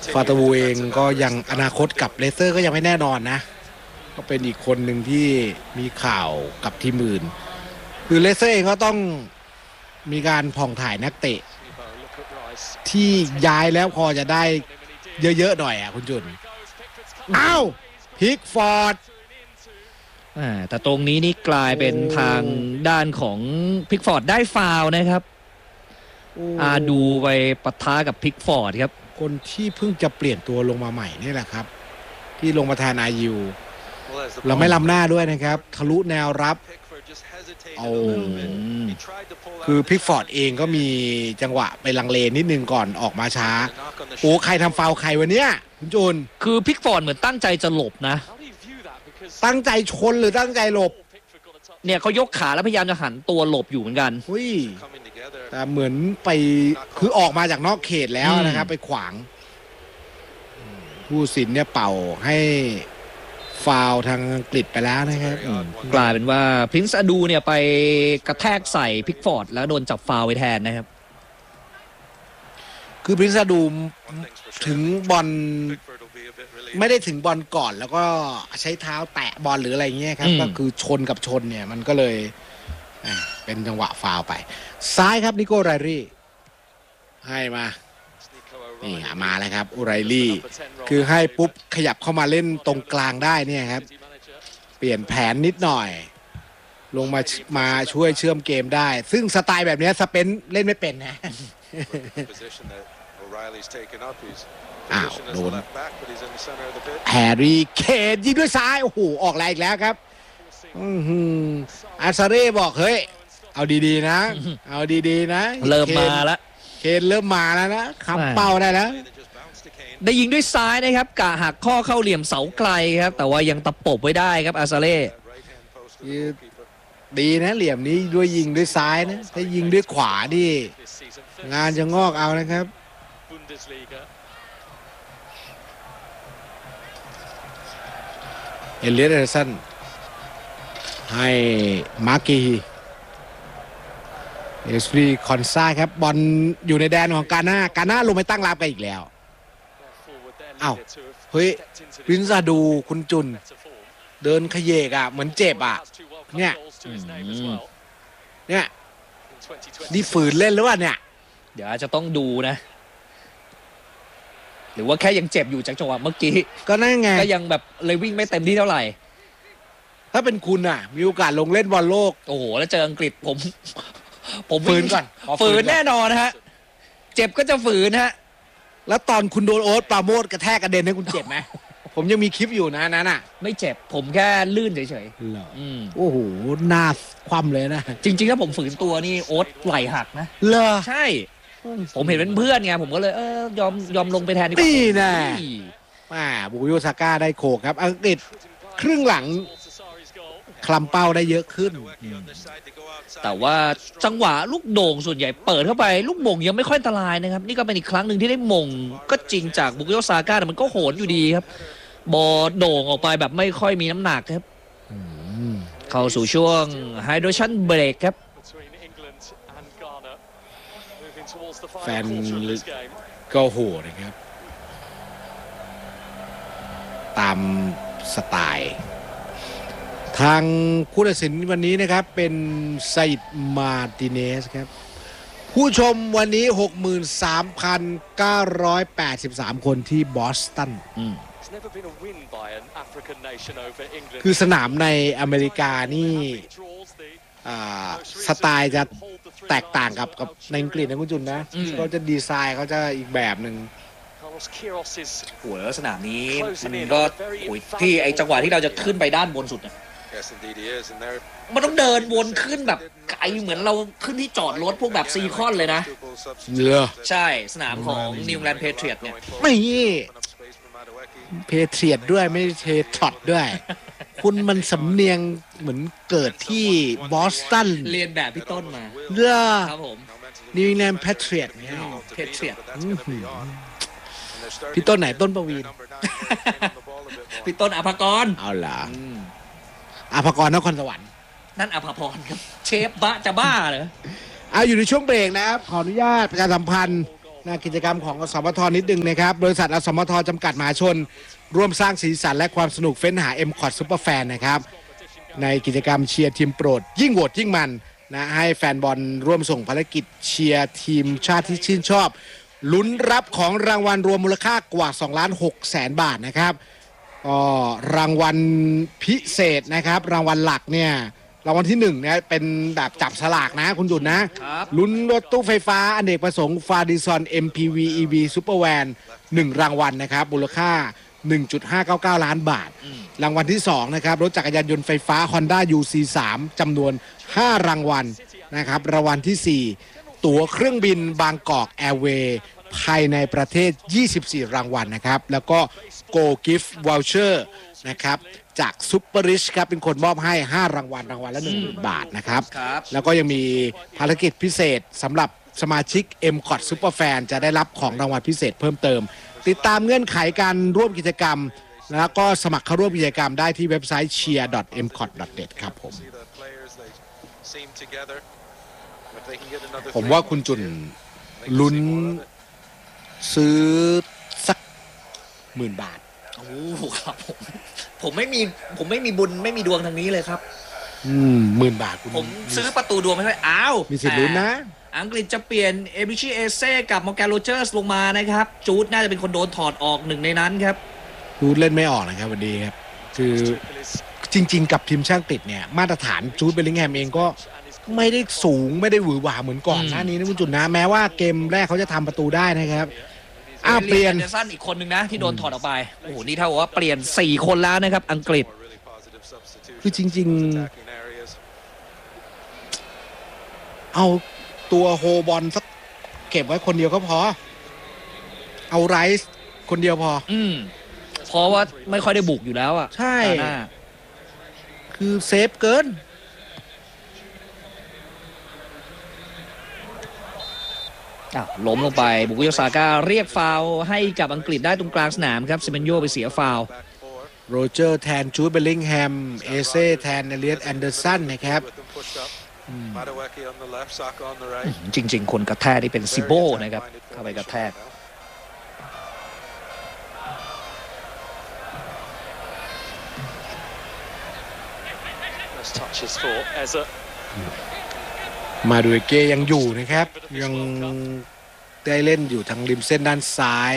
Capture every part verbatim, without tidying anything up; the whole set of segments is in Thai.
ฟาตาวูเองก็ยังอนาคตกับเลสเตอร์ก็ยังไม่แน่นอนนะก็เป็นอีกคนหนึ่งที่มีข่าวกับทีมอื่นคือเลสเตอร์เองก็ต้องมีการผ่องถ่ายนักเตะที่ย้ายแล้วพอจะได้เยอะๆหน่อยอ่ะคุณจุนอ้าวพิกฟอร์ดแต่ตรงนี้นี่กลายเป็นทางด้านของพิกฟอร์ดได้ฟาวล์นะครับอาดูไปปะทะกับพิกฟอร์ดครับคนที่เพิ่งจะเปลี่ยนตัวลงมาใหม่นี่แหละครับที่ลงมาแทนอายูเราไม่ล้ำหน้าด้วยนะครับทะลุแนวรับเอาคือพิกฟอร์ดเองก็มีจังหวะไปลังเลนิดนึงก่อนออกมาช้าโอ้ใครทำฟาวล์ใครวะเนี่ยคุณจูนคือพิกฟอร์ดเหมือนตั้งใจจะหลบนะตั้งใจชนหรือตั้งใจหลบเนี่ยเขายกขาแล้วพยายามจะหันตัวหลบอยู่เหมือนกันอุ้ยแต่เหมือนไปคือออกมาจากนอกเขตแล้วนะครับไปขวางผู้สินเนี่ยเป่าให้ฟาวทางอังกฤษไปแล้วนะครับกลายเป็นว่าพรินซ์อดูเนี่ยไปกระแทกใส่พิกฟอร์ดแล้วโดนจับฟาวไว้แทนนะครับคือพรินซ์อดูถึงบอลไม่ได้ถึงบอลก่อนแล้วก็ใช้เท้าแตะบอลหรืออะไรเงี้ยครับก็คือชนกับชนเนี่ยมันก็เลยเป็นจังหวะฟาวไปซ้ายครับนิโก้ไรรี่ให้มานี่มาแล้วครับอุไรลี่คือให้ปุ๊บขยับเข้ามาเล่นตรงกลางได้เนี่ยครับเปลี่ยนแผนนิดหน่อยลงมามาช่วยเชื่อมเกมได้ซึ่งสไตล์แบบนี้สเปนเล่นไม่เป็นนะอ้าวโดนแฮร์รี่เคนยิงด้วยซ้ายโอ้โหออกแรงอีกแล้วครับอาซาเร่บอกเฮ้ยเอาดีๆนะเอาดีๆนะเริ่มมาแล้วเคนเริ่มมาแล้วนะคำเป้าได้แล้วได้ยิงด้วยซ้ายนะครับกะหักข้อเข้าเหลี่ยมเสาไกลครับแต่ว่ายังตะปบไว้ได้ครับอาซาเร่ดีนะเหลี่ยมนี้ด้วยยิงด้วยซ้ายนะถ้ายิงด้วยขวานี่งานจะงอกเอานะครับเอเลียส เอเดอร์สันให้มาร์กีเอสฟรีคอนซ่าครับบอลอยู่ในแดนของกาน่ากาน่าลงไปตั้งรับกันอีกแล้วอ้าวเฮ้ยปรินซ์อดูคุณจุนเดินขยเยกอ่ะเหมือนเจ็บอ่ะเนี่ยเนี่ยนี่ฝืนเล่นหรือว่าเนี่ยเดี๋ยวอาจจะต้องดูนะหรือว่าแค่ยังเจ็บอยู่จากจังหวะเมื่อกี้ก็นั่นไงก็ยังแบบเลยวิ่งไม่เต็มที่เท่าไหร่ถ้าเป็นคุณอ่ะมีโอกาสลงเล่นบอลโลกโอ้โหแล้วเจออังกฤษผมผมฝืนก่อนฝืนแน่นอนฮะเจ็บก็จะฝืนฮะแล้วตอนคุณโดนโอ๊ตปราโมทกระแทกกระเด็นให้คุณเจ็บไหมผมยังมีคลิปอยู่นะนั้นอ่ะไม่เจ็บผมแค่ลื่นเฉยๆโอ้โหหน้าคว่ำเลยนะจริงๆถ้าผมฝืนตัวนี่โอ๊ตไหล่หักนะเหรอใช่ผมเห็นเป็นเพื่อนไงผมก็เลยเออยอมยอมลงไปแทนดีกว่านี่แน่มาบุกโยซาก้าได้โขกครับอังกฤษครึ่งหลังคลำเป้าได้เยอะขึ้นแต่ว่าจังหวะลูกโด่งส่วนใหญ่เปิดเข้าไปลูกโด่งยังไม่ค่อยอันตรายนะครับนี่ก็เป็นอีกครั้งหนึ่งที่ได้มงก็จริงจากบุกโยซาก้าแต่มันก็โหนอยู่ดีครับบอลโด่งออกไปแบบไม่ค่อยมีน้ำหนักครับเข้าสู่ช่วงไฮโดรชันเบรกครับแฟนก็โหนะครับตามสไตล์ทางผู้ตัดสินวันนี้นะครับเป็นไซด์มาร์ติเนสครับผู้ชมวันนี้ หกหมื่นสามพันเก้าร้อยแปดสิบสาม คนที่บอสตันคือสนามในอเมริกานี่สไตล์จะแตกต่างกับกับในอังกฤษนะคุณจุนนะเขาจะดีไซน์เขาจะอีกแบบหนึ่งโอ้แล้วสนามนี้มันก็โอ้ยที่ไอจังหวะที่เราจะขึ้นไปด้านบนสุดเนี่ยมันต้องเดินวนขึ้นแบบไกลเหมือนเราขึ้นที่จอดรถพวกแบบซีคอนเลยนะเหรอใช่สนามของนิวแลนด์เพเทรียตเนี่ยไม่เพเทรียตด้วยไม่เพทรอตด้วยคุณมันสำเนียงเหมือนเกิดที่บอสตันเรียนแบบพี่ต้นมาเหรอครับผมนิวแลนด์เพเทรียตเนี่ยเพเทรียตพี่ต้นไหนต้นประวีณพี่ต้นอภากรเอาล่ะอภากรนครสวรรค์นั่นอภาพรครับเชฟบ้าจะบ้าเหรอเอาอยู่ในช่วงเบรกนะครับขออนุญาตประชาสัมพันธ์หน้ากิจกรรมของอสมทนิดนึงนะครับบริษัทอสมทจำกัดมหาชนร่วมสร้างสีสันและความสนุกเฟ้นหา เอ็ม คอท Superfan นะครับในกิจกรรมเชียร์ทีมโปรดยิ่งโหวตยิ่งมันนะให้แฟนบอลร่วมส่งภารกิจเชียร์ทีมชาติที่ชื่นชอบลุ้นรับของรางวัลรวมมูลค่ากว่า สองล้านหกแสน บาทนะครับก็รางวัลพิเศษนะครับรางวัลหลักเนี่ยรางวัลที่หนึ่งเนี่ยเป็นแบบจับสลากนะคุณดุลนะลุ้นรถตู้ไฟฟ้าอเนกประสงค์ฟาดิซอน เอ็ม พี วี อี วี Supervan หนึ่งรางวัลนะครับมูลค่า หนึ่งจุดห้าเก้าเก้า ล้านบาทรางวัลที่สองนะครับรถจักรยานยนต์ไฟฟ้า Honda ยู ซี สาม จำนวนห้ารางวัลนะครับรางวัลที่สี่ตั๋วเครื่องบินบางกอกแอร์เวย์ภายในประเทศยี่สิบสี่รางวัลนะครับแล้วก็ Go Gift Voucher นะครับจากซุปเปอร์ริชครับเป็นคนมอบให้ห้ารางวัลรางวัลละ หนึ่งหมื่น บาทนะครับแล้วก็ยังมีภารกิจพิเศษสำหรับสมาชิก เอ็ม คอท Superfan จะได้รับของรางวัลพิเศษเพิ่มเติมติดตามเงื่อนไขการร่วมกิจกรรมแล้วก็สมัครเข้าร่วมกิจกรรมได้ที่เว็บไซต์ เชียร์ ดอท เอ็ม คอท ดอท เน็ต ครับผมผมว่าคุณจุนลุ้นซื้อสักหมื่นบาทโอ้ครับผมผมไม่มีผมไม่มีบุญไม่มีดวงทางนี้เลยครับอืมหมื่นบาทคุณผมซื้อประตูดวงไม่ได้อ้าวมีสิทธิ์ลุ้นนะอังกฤษจะเปลี่ยนเอมิชิเอเซ่กับมอร์แกนโรเจอร์สลงมานะครับจูดน่าจะเป็นคนโดนถอดออกหนึ่งในนั้นครับจูดเล่นไม่ออกนะครับวันนี้ครับคือจริงๆกับทีมชาติอังกฤษเนี่ยมาตรฐานจูดเบลลิงแฮมเองก็ไม่ได้สูงไม่ได้หวือหวาเหมือนก่อนหน้านี้นะคุณจุนนะแม้ว่าเกมแรกเขาจะทำประตูได้นะครับอ้าวเปลี่ยนเดซันอีกคนนึงนะที่โดนถอดออกไปโอ้โหนี่เท่ากับว่าเปลี่ยนสี่คนแล้วนะครับอังกฤษคือจริงๆเอาตัวโฮบอลสักเก็บไว้คนเดียวก็พอเอาไรส์คนเดียวพออืมเพราะว่าไม่ค่อยได้บุกอยู่แล้วอ่ะใช่คือเซฟเกินล้มลงไปบุกโยซาก้าเรียกฟาวล์ให้กับอังกฤษได้ตรงกลางสนามครับเซเมนโยไปเสียฟาวล์โรเจอร์แทนจูดเบลลิงแฮมเอเซ่แทนเอเลียตแอนเดอร์สันนะครับจริงๆคนกระแทกนี่เป็นซิโบนะครับเข้าไปกระแทกมาดูเกยังอยู่นะครับยังได้เล่นอยู่ทางริมเส้นด้านซ้าย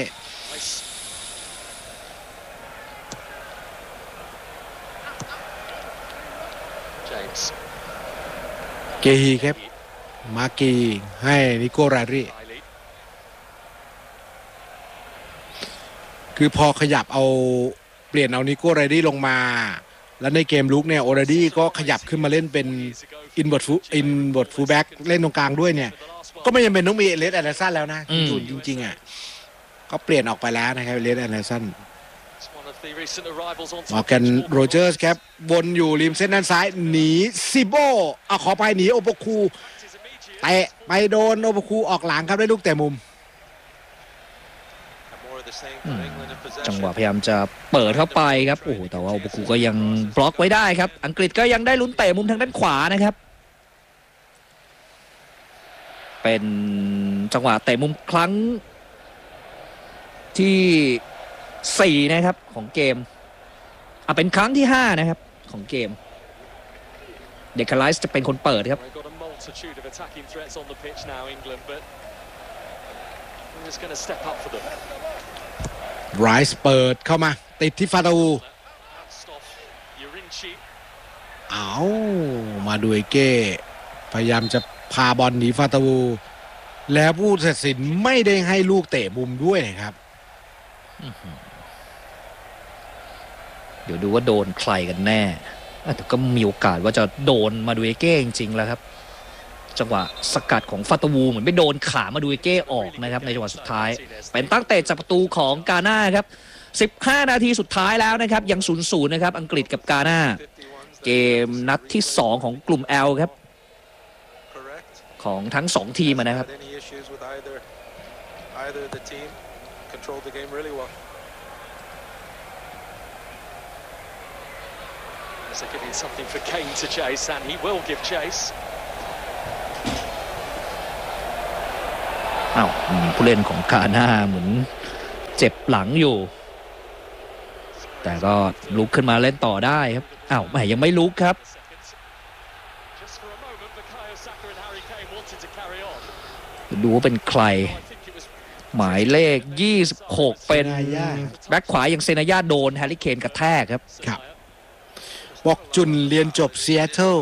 เกฮีครับมากีให้นิโก้รารีคือพอขยับเอาเปลี่ยนเอานิโก้รารีลงมาแล้วในเกมลุกเนี่ยโอรารีก็ขยับขึ้นมาเล่นเป็นอินบอร์ดฟูอินบอร์ดฟูลแบ็กเล่นตรงกลางด้วยเนี่ยก็ไม่จำเป็นต้องมีเอเลสแอนเดอร์สันแล้วนะจริงๆอ่ะก็เปลี่ยนออกไปแล้วนะครับเอเลสแอนเดอร์สันมอร์แกนโรเจอร์สครับบนอยู่ริมเส้นด้านซ้ายหนีซิโบเอาขอไปหนีโอโปคูเตะไปโดนโอโปคูออกหลังครับได้ลูกแต่มุมจังหวะพยายามจะเปิดเข้าไปครับโอ้แต่ว่าโอโปคูก็ยังบล็อกไว้ได้ครับอังกฤษก็ยังได้ลุ้นเตะมุมทางด้านขวานะครับเป็นจังหวะเตะมุมครั้งที่สี่นะครับของเกมอ่ะเป็นครั้งที่ห้านะครับของเกมเดคาไลส์จะเป็นคนเปิดครับไรส์เปิดเข้ามาติดที่ฟาตูเอามาดูเก้พยายามจะพาบอลหนีฟาตูแล้วผู้ตัดสินไม่ได้ให้ลูกเตะมุมด้วยนะครับเดี๋ยวดูว่าโดนใครกันแน่แต่ก็มีโอกาสว่าจะโดนมาดูเก้จริงๆแล้วครับจังหวะสกัดของฟาตาวูเหมือนไปโดนขามาดูเก้ออกนะครับในจังหวะสุดท้ายเป็นตั้งเตะจากประตูของกาน่าครับสิบห้านาทีสุดท้ายแล้วนะครับยัง ศูนย์ศูนย์ นะครับอังกฤษกับกาน่าเกมนัดที่สองของกลุ่ม L ครับของทั้งสองทีมนะครับ They're giving something for Kane to chase, and he will give chase. อ้าวมีผู้เล่นของกาน่าเหมือนเจ็บหลังอยู่แต่ก็ลุกขึ้นมาเล่นต่อได้ครับอ้าวแหมยังไม่ลุกครับดูว่าเป็นใครหมายเลขยี่สิบหกเป็นแบ็คขวาอย่างเซนายาโดนแฮร์รี่เคนกระแทกครับครับบอกจุนเรียนจบซีแอตเทิล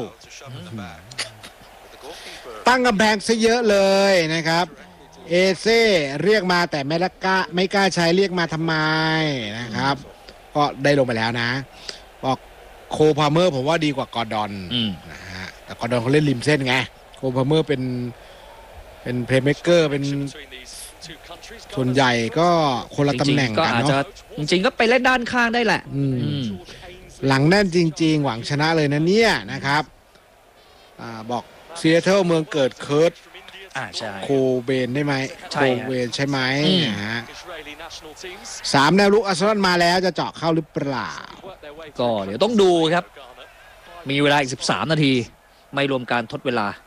ตั้งกำแพงซะเยอะเลยนะครับเอเซ่เรียกมาแต่ไม่กล้าไม่กล้าใช้เรียกมาทำไมนะครับก็ได้ลงไปแล้วนะบอกโคพาเมอร์ผมว่าดีกว่ากอร์ดอนนะฮะแต่กอร์ดอนเขาเล่นริมเส้นไงโคพาเมอร์เป็นเป็นเพลย์เมคเกอร์เป็นส่วนใหญ่ก็คนละตำแหน่งกันเนาะจริงๆก็ไปเล่นด้านข้างได้แหละหลังแน่นจริงๆหวังชนะเลยนะเนี่ยนะครับอ่าบอกซีแอตเทิลเมืองเกิดเคิร์ตโคเบนได้ไหมโคเบนใช่ไหมนะฮะสามแนวลุกอาร์เซนอลมาแล้วจะเจาะเข้าหรือเปล่าก็เดี๋ยวต้องดูครับมีเวลาอีกสิบสามนาทีไม่รวมการทดเวลา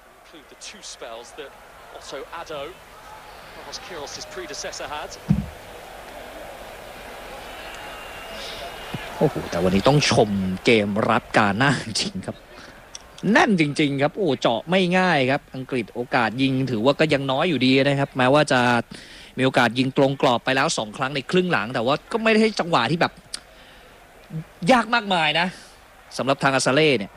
โอ้โหแต่วันนี้ต้องชมเกมรับกาน่าจริงครับแน่นจริงๆครับโอ้เจาะไม่ง่ายครับอังกฤษโอกาสยิงถือว่าก็ยังน้อยอยู่ดีนะครับแม้ว่าจะมีโอกาสยิงตรงกรอบไปแล้วสองครั้งในครึ่งหลังแต่ว่าก็ไม่ได้จังหวะที่แบบยากมากมายนะสำหรับทางอาซาเล่เนี่ย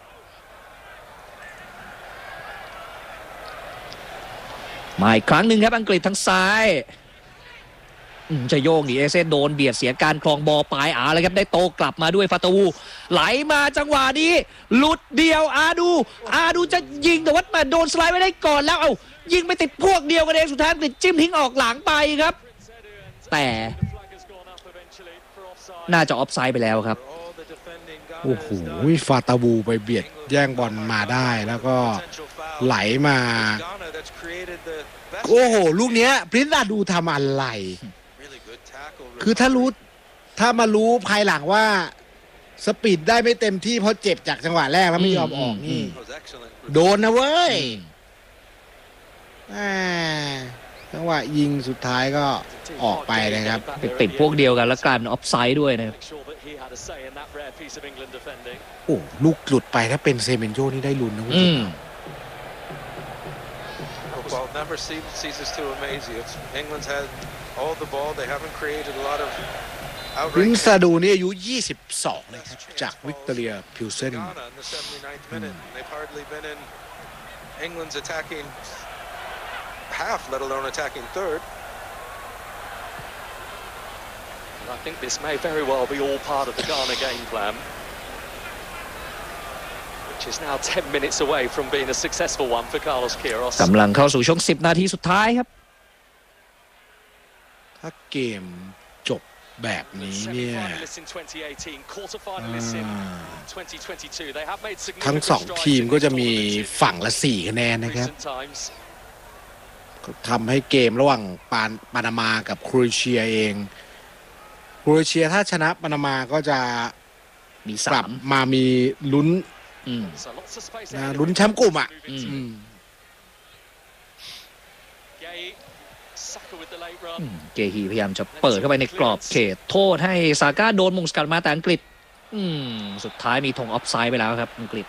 มาอีกครั้งหนึ่งครับอังกฤษทางซ้ายจะโยกหนีเอเซนโดนเบียดเสียการครองบอลปลายอาเลยครับได้โตกลับมาด้วยฟาตูไหลมาจังหวะนี้หลุดเดียวอาดูอาดูจะยิงแต่ว่าโดนสไลด์ไม่ได้ก่อนแล้วเอายิงไปติดพวกเดียวกันเองสุดท้ายติดจิ้มทิ้งออกหลังไปครับแต่น่าจะออฟไซด์ไปแล้วครับโอ้โหฟาตาบูไปเบียดแย่งบอลมาได้แล้วก็ไหลมาโอ้โหลูกเนี้ยพรินซ์อาดูทำอะไรคือถ้ารู้ถ้ามารู้ภายหลังว่าสปีดได้ไม่เต็มที่เพราะเจ็บจากจังหวะแรกแล้วไม่ยอมออกนี่โดนนะเว้ยจังหวะยิงสุดท้ายก็ออกไปนะครับติดพวกเดียวกันแล้วกลายเป็นออฟไซด์ด้วยนะครับโอ้ลูกหลุดไปถ้าเป็นเซเมนโยนี่ได้ลุ้นนะคุณ Well, never ceases to amaze you. England's had all the ball. They haven't created a lot of พรินซ์ซาดูนี่อายุยี่สิบสองนะครับจากวิกตอเรียพิวเซน They've hardly been in England's attacking half, let alone attacking third. And I think this may very well be all part of the Ghana game plan.Which is now ten minutes away from being a successful one for Carlos Queiroz. กำลังเข้าสู่ช่วงสิบนาทีสุดท้ายครับถ้าเกมจบแบบนี้เนี่ยทั้งสองทีมก็จะมีฝั่งละสี่คะแนนนะครับทำให้เกมระหว่างปานปานามากับโครเอเชียเองโครเอเชียถ้าชนะปานามาก็จะมีกลับมามีลุ้นนะลุ้นแชมป์กลุ่มอ่ะเกฮีพยายามจะเปิดเข้าไปในกรอบเขตโทษให้ซาก้าโดนมงสกัดมาแต่อังกฤษสุดท้ายมีธงออฟไซด์ไปแล้วครับอังกฤษ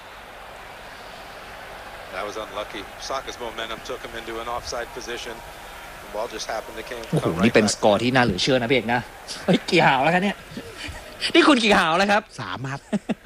That was unlucky. Saka's momentum took him into an offside position. The ball just happened to came. โอ้โหนี่เป็นสกอร์ที่น่าเหลือเชื่อนะพี่เอกนะเฮ้ยกี่หาวแล้วครับเนี่ยนี่คุณกี่หาวแล้วครับสามครับ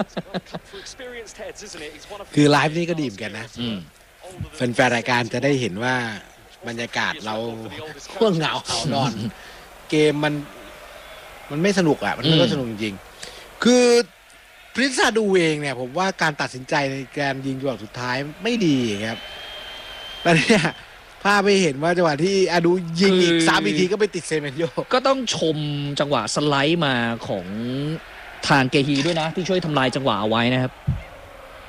คือไลฟ์นี่ก็ดีเหมือนกันนะแฟนๆรายการจะได้เห็นว่าบรรยากาศเราพวกเหงาเหานอนเกมมันมันไม่สนุกอ่ะมันไม่สนุกจริงๆคือพรินซ์ซาดูเองเนี่ยผมว่าการตัดสินใจในการยิงจังหวะสุดท้ายไม่ดีครับแล้วเนี่ยภาพไม่เห็นว่าจังหวะที่อาดูยิงอีกสามอีกทีก็ไปติดเซเมนโยก็ต้องชมจังหวะสไลด์มาของทางเกฮีด้วยนะที่ช่วยทำลายจังหวะเอาไว้นะครับ